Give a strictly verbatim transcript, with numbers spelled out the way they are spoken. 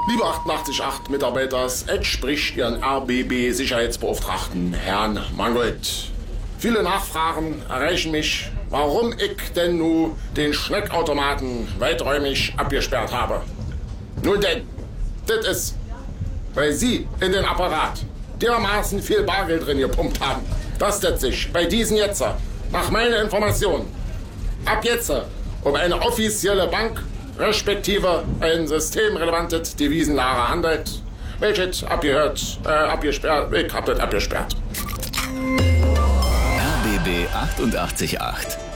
Liebe achtundachtzig Komma acht Mitarbeiters, Ed spricht Ihren R B B-Sicherheitsbeauftragten, Herrn Mangold. Viele Nachfragen erreichen mich, warum ich denn nun den Schneckautomaten weiträumig abgesperrt habe. Nun denn, das ist, weil Sie in den Apparat dermaßen viel Bargeld drin gepumpt haben, dass das sich bei diesen jetzt, nach meiner Information, ab jetzt um eine offizielle Bank respektive ein systemrelevantes Devisenlager handelt, welches abgehört, äh, abgesperrt, ich hab das abgesperrt. R B B achtundachtzig Komma acht.